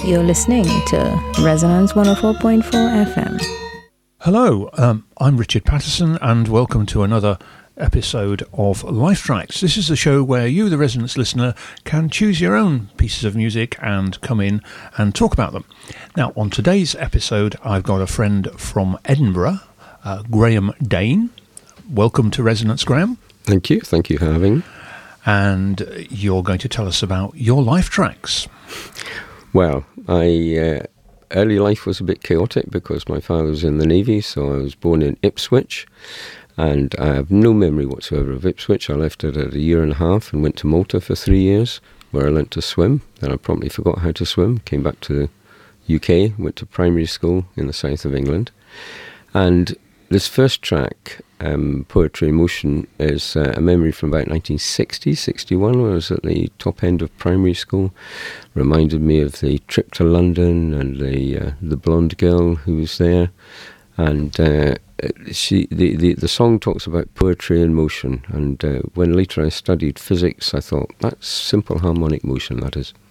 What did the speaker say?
You're listening to Resonance 104.4 FM. Hello, I'm Richard Patterson, and welcome to another episode of Life Tracks. This is the show where you, the Resonance listener, can choose your own pieces of music and come in and talk about them. Now, on today's episode, I've got a friend from Edinburgh, Graham Dane. Welcome to Resonance, Graham. Thank you for having me. And you're going to tell us about your life tracks. Well, early life was a bit chaotic because my father was in the Navy, so I was born in Ipswich, and I have no memory whatsoever of Ipswich. I left it at 1.5 years and went to Malta for 3 years, where I learnt to swim. Then I promptly forgot how to swim, came back to the UK, went to primary school in the south of England. And this first track, Poetry in Motion, is a memory from about 1960, 61, when I was at the top end of primary school. Reminded me of the trip to London and the blonde girl who was there. And the song talks about poetry in motion. And when later I studied physics, I thought, that's simple harmonic motion, that is.